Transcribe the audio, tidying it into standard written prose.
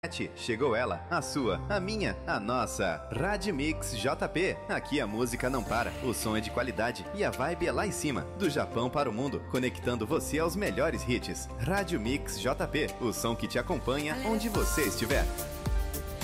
Chegou ela, a sua, a minha, a nossa Rádio Mix JP. Aqui a música não para, o som é de qualidade e a vibe é lá em cima, do Japão para o mundo, conectando você aos melhores hits. Rádio Mix JP, o som que te acompanha onde você estiver.